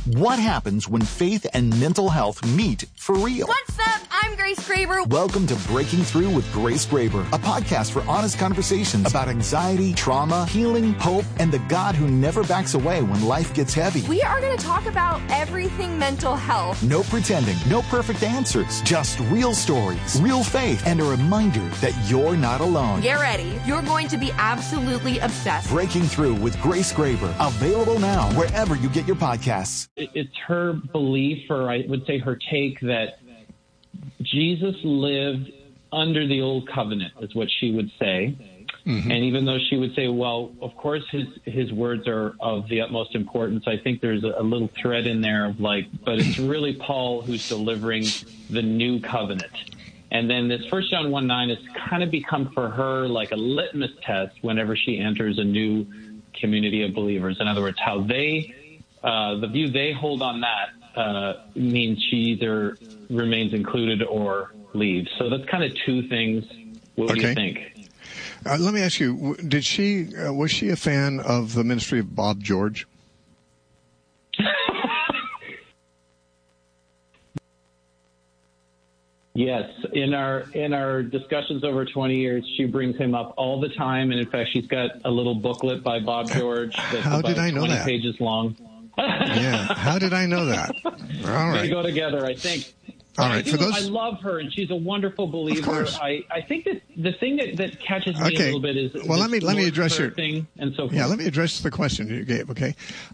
What happens when faith and mental health meet for real? What's up? I'm Grace Graber. Welcome to Breaking Through with Grace Graber, a podcast for honest conversations about anxiety, trauma, healing, hope, and the God who never backs away when life gets heavy. We are going to talk about everything mental health. No pretending, no perfect answers, just real stories, real faith, and a reminder that you're not alone. Get ready. You're going to be absolutely obsessed. Breaking Through with Grace Graber, available now wherever you get your podcasts. It's her belief, or I would say her take, that Jesus lived under the old covenant, is what she would say. Mm-hmm. And even though she would say, well, of course his words are of the utmost importance, I think there's a little thread in there of but it's really Paul who's delivering the new covenant. And then this 1 John 1:9 has kind of become for her like a litmus test whenever she enters a new community of believers. In other words, how the view they hold on that means she either remains included or leaves. So that's kind of two things. What do you think? Let me ask you: was she a fan of the ministry of Bob George? Yes, in our discussions over 20 years, she brings him up all the time, and in fact, she's got a little booklet by Bob George that's How about did I know 20 that? pages long. Yeah, how did I know that? All right, they go together, I think. All right, I love her, and she's a wonderful believer. Of course. I think that the thing that catches me a little bit is let me address your thing and so forth. Yeah, let me address the question you gave. Okay,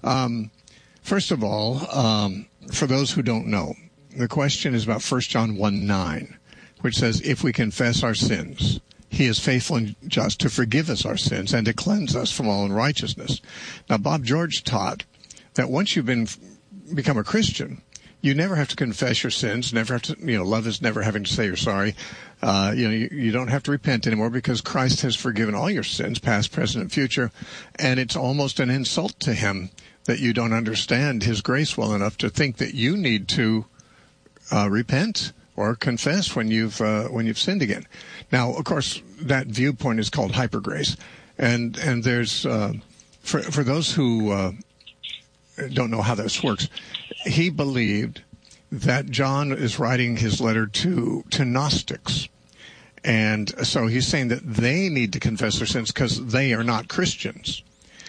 first of all, for those who don't know, the question is about 1 John 1:9, which says, "If we confess our sins, He is faithful and just to forgive us our sins and to cleanse us from all unrighteousness." Now, Bob George taught that once you've become a Christian, you never have to confess your sins, never have to, love is never having to say you're sorry. You don't have to repent anymore because Christ has forgiven all your sins, past, present, and future. And it's almost an insult to Him that you don't understand His grace well enough to think that you need to repent or confess when you've sinned again. Now, of course, that viewpoint is called hypergrace. And there's, for those who don't know how this works, he believed that John is writing his letter to Gnostics. And so he's saying that they need to confess their sins because they are not Christians.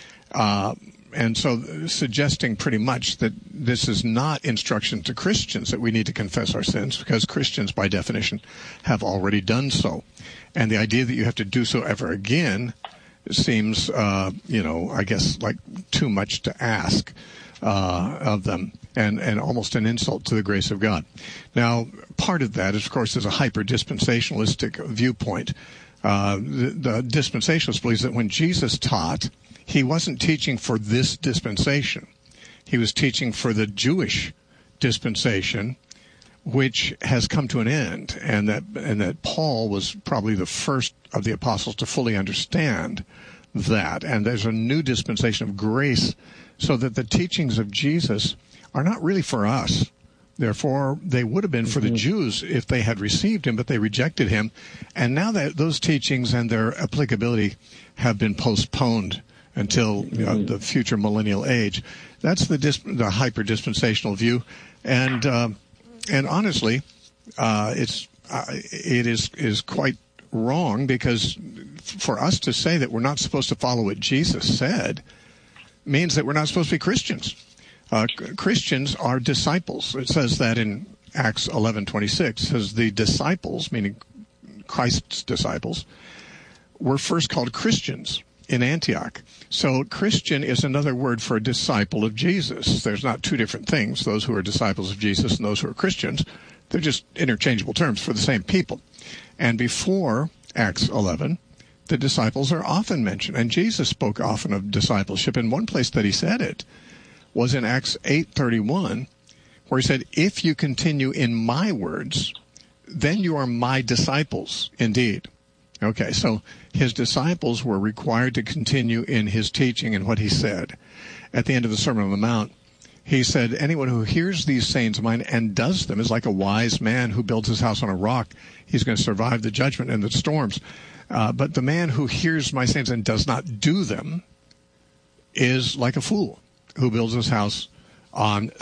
And so suggesting pretty much that this is not instruction to Christians that we need to confess our sins because Christians, by definition, have already done so. And the idea that you have to do so ever again seems, I guess, like too much to ask of them, and almost an insult to the grace of God. Now, part of that, of course, is a hyper-dispensationalistic viewpoint. The dispensationalist believes that when Jesus taught, He wasn't teaching for this dispensation. He was teaching for the Jewish dispensation, which has come to an end, and that Paul was probably the first of the apostles to fully understand that. And there's a new dispensation of grace, so that the teachings of Jesus are not really for us. Therefore, they would have been for the Jews if they had received Him, but they rejected Him. And now that those teachings and their applicability have been postponed until the future millennial age, that's the hyper-dispensational view. And honestly, it is quite wrong, because for us to say that we're not supposed to follow what Jesus said means that we're not supposed to be Christians. Christians are disciples. It says that in Acts 11:26. It says the disciples, meaning Christ's disciples, were first called Christians in Antioch. So Christian is another word for a disciple of Jesus. There's not two different things, those who are disciples of Jesus and those who are Christians. They're just interchangeable terms for the same people. And before Acts 11, the disciples are often mentioned, and Jesus spoke often of discipleship. And one place that He said it was in Acts 8:31, where He said, "If you continue in my words, then you are my disciples indeed." Okay, so His disciples were required to continue in His teaching and what He said. At the end of the Sermon on the Mount, He said, "Anyone who hears these sayings of mine and does them is like a wise man who builds his house on a rock. He's going to survive the judgment and the storms. But the man who hears my sayings and does not do them is like a fool who builds his house on